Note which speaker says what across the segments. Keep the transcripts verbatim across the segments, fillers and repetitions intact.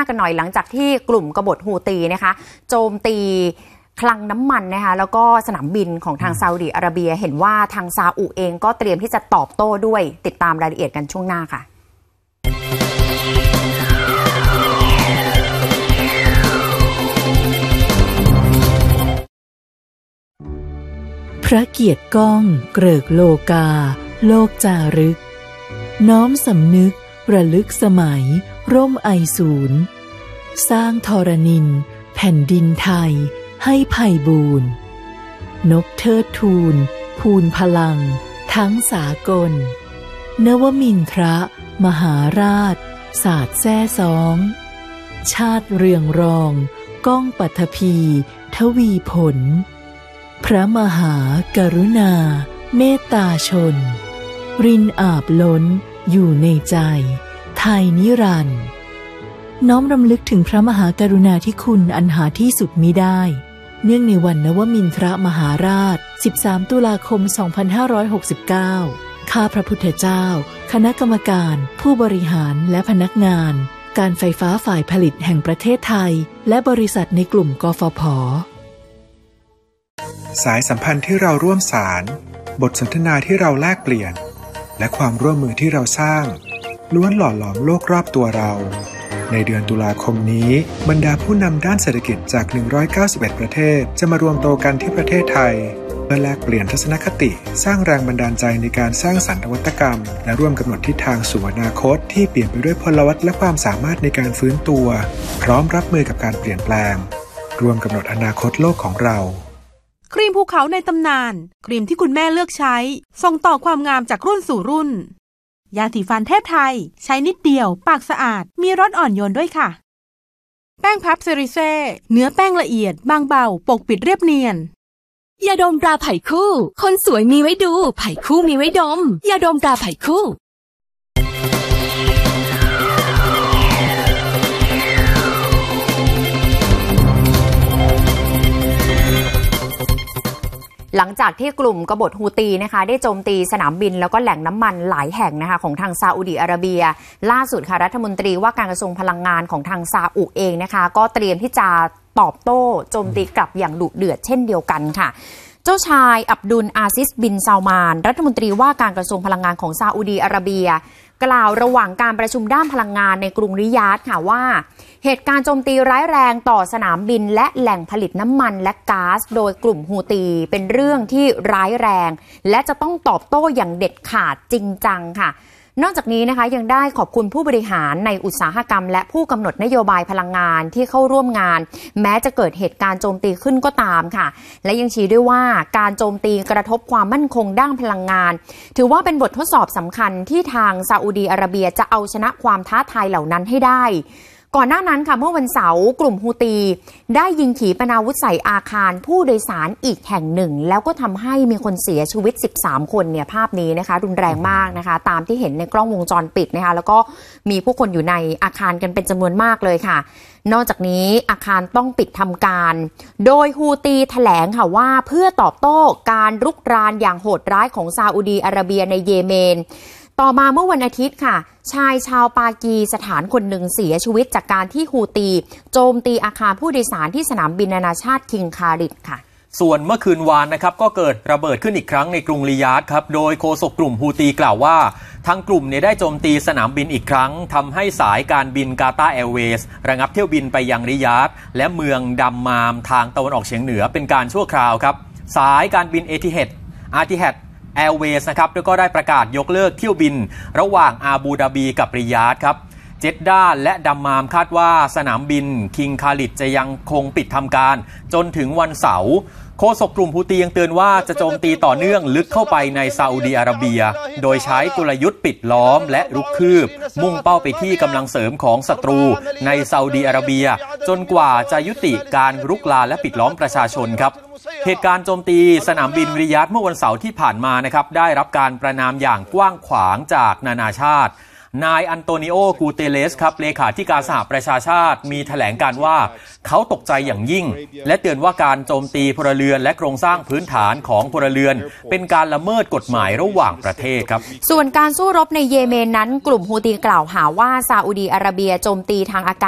Speaker 1: กันหน่อยหลังจากที่กลุ่มกบฏฮูตีนะคะโจมตีคลังน้ำมันนะคะแล้วก็สนามบินของทางซาอุดิอาระเบียเห็นว่าทางซาอุเองก็เตรียมที่จะตอบโต้ด้วยติดตามรายละเอียดกันช่วงหน้าค่ะ
Speaker 2: พระเกียรติก้องเกริกโลกาโลกจารึกน้อมสำนึกระลึกสมัยร่มไอสูรสร้างธรณินแผ่นดินไทยให้ไพบูรณ์นกเทิดทูลภูนพลังทั้งสากลนวมินทรมหาราชศาสตร์แซ่ซ้องชาติเรืองรองก้องปัทภีทวีผลพระมหากรุณาเมตตาชนรินอาบล้นอยู่ในใจไทยนิรันดร์น้อมรำลึกถึงพระมหากรุณาธิคุณอันหาที่สุดมิได้เนื่องในวันนวมินทรมหาราชสิบสามตุลาคมสองพันห้าร้อยหกสิบเก้าข้าพระพุทธเจ้าคณะกรรมการผู้บริหารและพนักงานการไฟฟ้าฝ่ายผลิตแห่งประเทศไทยและบริษัทในกลุ่มกฟผ.
Speaker 3: สายสัมพันธ์ที่เราร่วมสารบทสนทนาที่เราแลกเปลี่ยนและความร่วมมือที่เราสร้างล้วนหล่อหลอมโลกรอบตัวเราในเดือนตุลาคมนี้บรรดาผู้นำด้านเศรษฐกิจจากหนึ่งร้อยเก้าสิบเอ็ดประเทศจะมารวมตัวกันที่ประเทศไทยเพื่อแลกเปลี่ยนทัศนคติสร้างแรงบันดาลใจในการสร้างสรรค์นวัตกรรมและร่วมกำหนดทิศทางสู่อนาคตที่เปลี่ยนไปด้วยพลวัตและความสามารถในการฟื้นตัวพร้อมรับมือกับการเปลี่ยนแปลงร่วมกำหนดอนาคตโลกของเรา
Speaker 4: ครีมภูเขาในตำนานครีมที่คุณแม่เลือกใช้ส่งต่อความงามจากรุ่นสู่รุ่นยาสีฟันเทพไทยใช้นิดเดียวปากสะอาดมีรสอ่อนโยนด้วยค่ะแป้งพับเซริเซ่เนื้อแป้งละเอียดบางเบาปกปิดเรียบเนียน
Speaker 5: ยาดมตราไผ่คู่คนสวยมีไว้ดูไผ่คู่มีไว้ดมยาดมตราไผ่คู่
Speaker 1: หลังจากที่กลุ่มกบฏฮูตีนะคะได้โจมตีสนามบินแล้วก็แหล่งน้ำมันหลายแห่งนะคะของทางซาอุดิอาระเบียล่าสุดค่ะรัฐมนตรีว่าการกระทรวงพลังงานของทางซาอุเองนะคะก็เตรียมที่จะตอบโต้โจมตีกลับอย่างดุเดือดเช่นเดียวกันค่ะเจ้าชายอับดุลอาซิสบินซาลมานรัฐมนตรีว่าการกระทรวงพลังงานของซาอุดิอาระเบียกล่าวระหว่างการประชุมด้านพลังงานในกรุงริยาดค่ะว่าเหตุการณ์โจมตีร้ายแรงต่อสนามบินและแหล่งผลิตน้ำมันและก๊าซโดยกลุ่มฮูตีเป็นเรื่องที่ร้ายแรงและจะต้องตอบโต้อย่างเด็ดขาดจริงจังค่ะนอกจากนี้นะคะยังได้ขอบคุณผู้บริหารในอุตสาหกรรมและผู้กำหนดนโยบายพลังงานที่เข้าร่วมงานแม้จะเกิดเหตุการณ์โจมตีขึ้นก็ตามค่ะและยังชี้ด้วยว่าการโจมตีกระทบความมั่นคงด้านพลังงานถือว่าเป็นบททดสอบสำคัญที่ทางซาอุดีอาระเบียจะเอาชนะความท้าทายเหล่านั้นให้ได้ก่อนหน้านั้นค่ะเมื่อวันเสาร์กลุ่มฮูตีได้ยิงขีปนาวุธใส่อาคารผู้โดยสารอีกแห่งหนึ่งแล้วก็ทำให้มีคนเสียชีวิตสิบสามคนเนี่ยภาพนี้นะคะรุนแรงมากนะคะตามที่เห็นในกล้องวงจรปิดนะคะแล้วก็มีผู้คนอยู่ในอาคารกันเป็นจำนวนมากเลยค่ะนอกจากนี้อาคารต้องปิดทำการโดยฮูตีแถลงค่ะว่าเพื่อตอบโต้การรุกรานอย่างโหดร้ายของซาอุดีอาระเบียในเยเมนต่อมาเมื่อวันอาทิตย์ค่ะชายชาวปากีสถานคนหนึ่งเสียชีวิตจากการที่ฮูตีโจมตีอาคารผู้โดยสารที่สนามบินนานาชาติคิงคาริดค่ะ
Speaker 6: ส่วนเมื่อคืนวานนะครับก็เกิดระเบิดขึ้นอีกครั้งในกรุงริยาดครับโดยโฆษกกลุ่มฮูตีกล่าวว่าทางกลุ่มเนี่ยได้โจมตีสนามบินอีกครั้งทำให้สายการบินกาตาร์แอร์เวย์สระงับเที่ยวบินไปยังริยาดและเมืองดัมมามทางตะวันออกเฉียงเหนือเป็นการชั่วคราวครับสายการบินเอทิเฮดอาร์ติเฮดแอร์เวย์สนะครับแล้วก็ได้ประกาศยกเลิกเที่ยวบินระหว่างอาบูดาบีกับริยาดครับเจดดาและดัมมามคาดว่าสนามบินคิงคาลิดจะยังคงปิดทำการจนถึงวันเสาร์โฆษกกลุ่มฮูตียังเตือนว่าจะโจมตีต่อเนื่องลึกเข้าไปในซาอุดีอาระเบียโดยใช้กลยุทธ์ปิดล้อมและรุกคืบมุ่งเป้าไปที่กำลังเสริมของศัตรูในซาอุดีอาระเบียจนกว่าจะยุติการรุกรานและปิดล้อมประชาชนครับเหตุการณ์โจมตีสนามบินริยาดเมื่อวันเสาร์ที่ผ่านมานะครับได้รับการประณามอย่างกว้างขวางจากนานาชาตินายอันโตนิโอ กูเตเลสครับเลขาธิการสหประชาชาติมีแถลงการว่าเขาตกใจอย่างยิ่งและเตือนว่าการโจมตีพลเรือนและโครงสร้างพื้นฐานของพลเรือนเป็นการละเมิดกฎหมายระหว่างประเทศครับ
Speaker 1: ส่วนการสู้รบในเยเมนนั้นกลุ่มฮูตีกล่าวหาว่าซาอุดีอาระเบียโจมตีทางอากาศ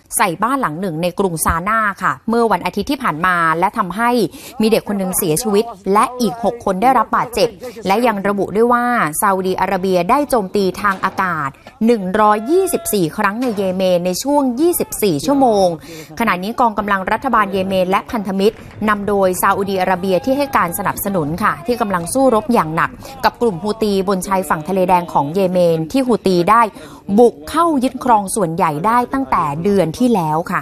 Speaker 1: ใส่บ้านหลังหนึ่งในกรุงซาน่าค่ะเมื่อวันอาทิตย์ที่ผ่านมาและทำให้มีเด็กคนหนึ่งเสียชีวิตและอีกหกคนได้รับบาดเจ็บและยังระบุด้วยว่าซาอุดีอาระเบียได้โจมตีทางอากาศหนึ่งร้อยยี่สิบสี่ครั้งในเยเมนในช่วงยี่สิบสี่ชั่วโมงขณะนี้กองกำลังรัฐบาลเยเมนและพันธมิตรนำโดยซาอุดีอาระเบียที่ให้การสนับสนุนค่ะที่กำลังสู้รบอย่างหนักกับกลุ่มฮูตีบนชายฝั่งทะเลแดงของเยเมนที่ฮูตีได้บุกเข้ายึดครองส่วนใหญ่ได้ตั้งแต่เดือนที่แล้วค่ะ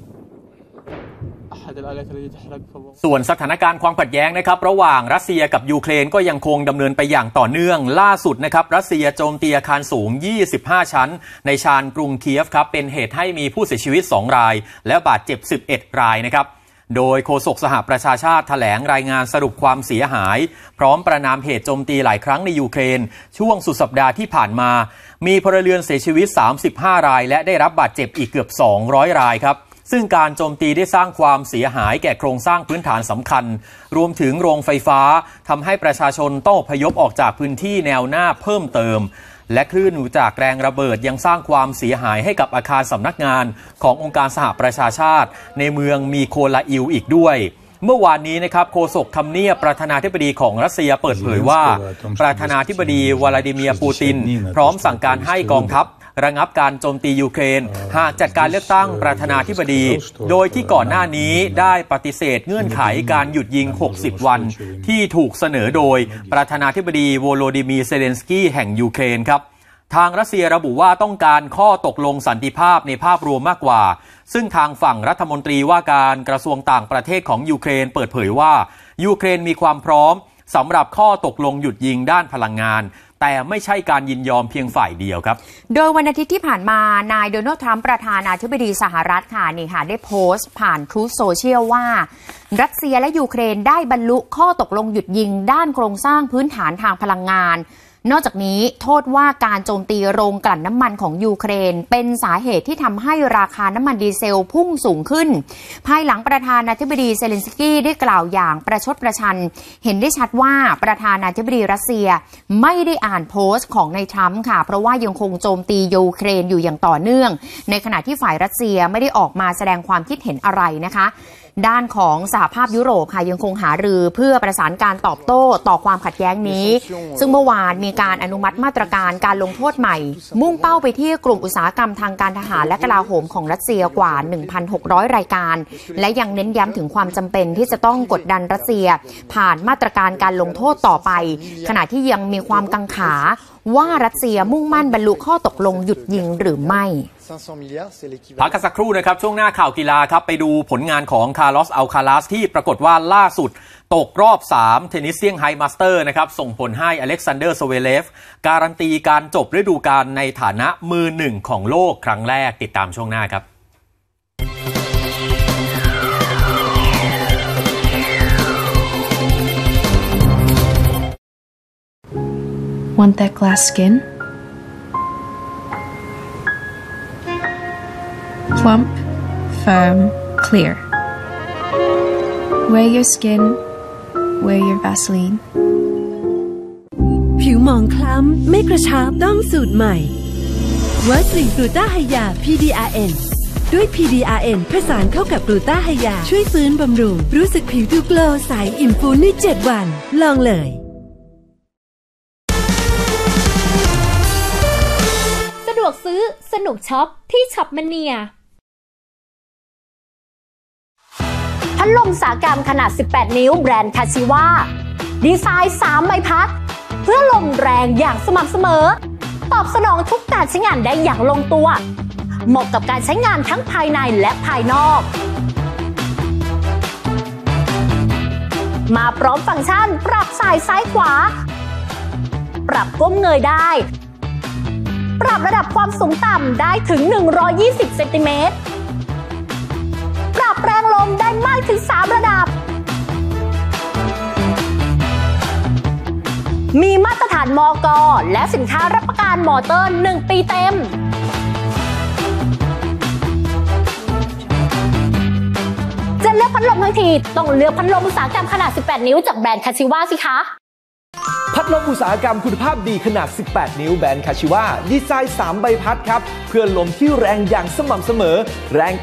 Speaker 6: ส่วนสถานการณ์ความขัดแย้งนะครับระหว่างรัสเซียกับยูเครนก็ยังคงดำเนินไปอย่างต่อเนื่องล่าสุดนะครับรัสเซียโจมตีอาคารสูงยี่สิบห้าชั้นในชานกรุงเคียฟครับเป็นเหตุให้มีผู้เสียชีวิตสองรายและบาดเจ็บสิบเอ็ดรายนะครับโดยโฆษกสหประชาชาติแถลงรายงานสรุปความเสียหายพร้อมประณามเหตุโจมตีหลายครั้งในยูเครนช่วงสุดสัปดาห์ที่ผ่านมามีพลเรือนเสียชีวิตสามสิบห้ารายและได้รับบาดเจ็บอีกเกือบสองร้อยรายครับซึ่งการโจมตีได้สร้างความเสียหายแก่โครงสร้างพื้นฐานสำคัญรวมถึงโรงไฟฟ้าทำให้ประชาชนต้องอพยพออกจากพื้นที่แนวหน้าเพิ่มเติมและคลื่นจากแรงระเบิดยังสร้างความเสียหายให้กับอาคารสำนักงานขององค์การสหประชาชาติในเมืองมีโคลาอิลอีกด้วยเมื่อวานนี้นะครับโฆษกทำเนียบประธานาธิบดีของรัสเซียเปิดเผยว่าประธานาธิบดีวลาดิเมียร์ปูตินพร้อมสั่งการให้กองทัพระงับการโจมตียูเครนหากจัดการเลือกตั้งประธานาธิบดีโดยที่ก่อนหน้านี้ได้ปฏิเสธเงื่อนไขการหยุดยิงหกสิบวันที่ถูกเสนอโดยประธานาธิบดีโวโลดิมีร์เซเลนสกี้แห่งยูเครนครับทางรัสเซียระบุว่าต้องการข้อตกลงสันติภาพในภาพรวมมากกว่าซึ่งทางฝั่งรัฐมนตรีว่าการกระทรวงต่างประเทศของยูเครนเปิดเผยว่ายูเครนมีความพร้อมสำหรับข้อตกลงหยุดยิงด้านพลังงานแต่ไม่ใช่การยินยอมเพียงฝ่ายเดียวครับ
Speaker 1: โดยวันอาทิตย์ที่ผ่านมานายโดนัลด์ทรัมป์ประธานาธิบดีสหรัฐค่ะนี่ค่ะได้โพสต์ผ่าน Truth Social ว่ารัสเซียและยูเครนได้บรรลุข้อตกลงหยุดยิงด้านโครงสร้างพื้นฐานทางพลังงานนอกจากนี้โทษว่าการโจมตีโรงกลั่นน้ำมันของยูเครนเป็นสาเหตุที่ทำให้ราคาน้ำมันดีเซลพุ่งสูงขึ้นภายหลังประธานาธิบดีเซเลนสกี้ได้กล่าวอย่างประชดประชันเห็นได้ชัดว่าประธานาธิบดีรัสเซียไม่ได้อ่านโพสต์ของนายทรัมป์ค่ะเพราะว่ายังคงโจมตียูเครนอยู่อย่างต่อเนื่องในขณะที่ฝ่ายรัสเซียไม่ได้ออกมาแสดงความคิดเห็นอะไรนะคะด้านของสหภาพยุโรปค่ะยังคงหารือเพื่อประสานการตอบโต้ต่อความขัดแย้งนี้ซึ่งเมื่อวานมีการอนุมัติมาตรการการลงโทษใหม่มุ่งเป้าไปที่กลุ่มอุตสาหกรรมทางการทหารและกลาโหมของรัสเซียกว่า หนึ่งพันหกร้อย รายการและยังเน้นย้ำถึงความจำเป็นที่จะต้องกดดันรัสเซียผ่านมาตรการการลงโทษต่อไปขณะที่ยังมีความกังขาว่ารัสเซียมุ่งมั่นบรรลุข้อตกลงหยุดยิงหรือไม่
Speaker 6: พักกันสักครู่นะครับช่วงหน้าข่าวกีฬาครับไปดูผลงานของคาร์ลอสอัลคาลาสที่ปรากฏว่าล่าสุดตกรอบสามเทนนิสเซี่ยงไฮ้มาสเตอร์นะครับส่งผลให้อเล็กซานเดอร์สเวเลฟการันตีการจบฤดูกาลในฐานะมือหนึ่งของโลกครั้งแรกติดตามช่วงหน้าครับ
Speaker 7: Want that glass skin? Plump, firm, clear. Wear your skin, wear your Vaseline.
Speaker 8: ผิวหมองคล้ำไม่กระชับต้องสูตรใหม่วัสลินกลูต้าไฮยา พี ดี อาร์ เอ็น ด้วย พี ดี อาร์ เอ็น ผสานเข้ากับกลูต้าไฮยาช่วยฟื้นบำรุงรู้สึกผิวดูโกลว์ใสอิ่มฟูในเจ็ดวันลองเลย
Speaker 9: สะดวกซื้อสนุกช็อปที่ช็อปมเนียพัดลมอุตสาหกรรมขนาดสิบแปดนิ้วแบรนด์คาชิวาดีไซน์สามใบพัดเพื่อลมแรงอย่างสม่ำเสมอตอบสนองทุกการใช้งานได้อย่างลงตัวเหมาะกับการใช้งานทั้งภายในและภายนอกมาพร้อมฟังก์ชันปรับสายซ้ายขวาปรับก้มเงยได้ปรับระดับความสูงต่ำได้ถึงหนึ่งร้อยยี่สิบเซนติเมตรปรับแรงลมได้มากถึงสามระดับมีมาตรฐานมก.และสินค้ารับประกันมอเตอร์หนึ่งปีเต็มจะเลือกพัดลมทั้งทีต้องเลือกพัดลมอุตสาหกรรมขนาดสิบแปดนิ้วจากแบรนด์คาชิวาสิคะ
Speaker 10: พัดลมอุตสาหกรรมคุณภาพดีขนาดสิบแปดนิ้วแบรนด์คาชิวาดีไซน์สามใบพัดครับเพื่อลมที่แรงอย่างสม่ำเสมอแรง